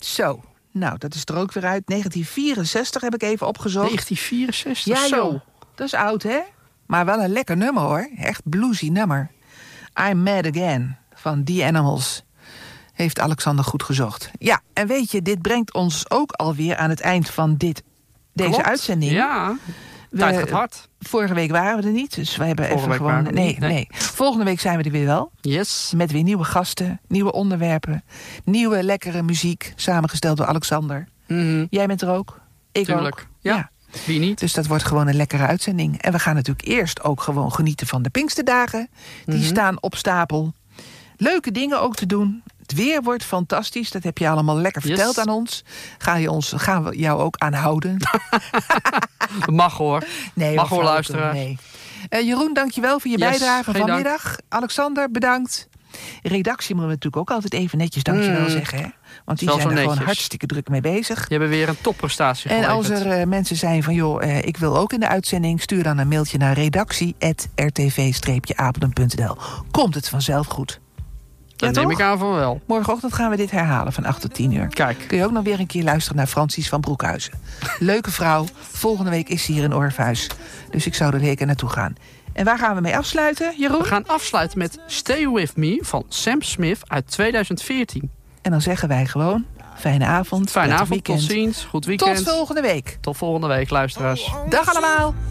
Zo, nou, dat is er ook weer uit. 1964 heb ik even opgezocht. 1964, Ja, zo. joh, dat is oud, hè? Maar wel een lekker nummer, hoor. Echt bluesy nummer. I'm Mad Again van The Animals. Heeft Alexander goed gezocht. Ja, en weet je, dit brengt ons ook alweer aan het eind van deze Klopt. uitzending. Ja, tijd gaat hard. Vorige week waren we er niet, dus we hebben Vorige even week gewoon... waren we niet, nee. Volgende week zijn we er weer wel. Yes. Met weer nieuwe gasten, nieuwe onderwerpen. Nieuwe lekkere muziek, samengesteld door Alexander. Mhm. Jij bent er ook. Ik Tuurlijk. ook. Ja. Wie niet? Dus dat wordt gewoon een lekkere uitzending. En we gaan natuurlijk eerst ook gewoon genieten van de Pinksterdagen. Die staan op stapel. Leuke dingen ook te doen. Het weer wordt fantastisch. Dat heb je allemaal lekker verteld aan ons. Gaan we jou ook aanhouden? Mag hoor. Nee, mag hoor, luisteraars. Nee. Jeroen, dankjewel voor je bijdrage vanmiddag. Alexander, bedankt. Redactie moeten we natuurlijk ook altijd even netjes dankjewel zeggen. Hè? Want die zijn er gewoon hartstikke druk mee bezig. Je hebt weer een topprestatie geleverd. En als er mensen zijn van, joh, ik wil ook in de uitzending... stuur dan een mailtje naar redactie@rtv-apeldoorn.nl. Komt het vanzelf goed. Dat neem ik aan van wel. Morgenochtend gaan we dit herhalen van 8 tot 10 uur. Kijk. Kun je ook nog weer een keer luisteren naar Francis van Broekhuizen. Leuke vrouw. Volgende week is ze hier in Orpheus. Dus ik zou er lekker naartoe gaan. En waar gaan we mee afsluiten, Jeroen? We gaan afsluiten met Stay With Me van Sam Smith uit 2014. En dan zeggen wij gewoon, fijne avond. Fijne avond, weekend. tot ziens. Goed weekend. Tot volgende week. Tot volgende week, luisteraars. Dag allemaal.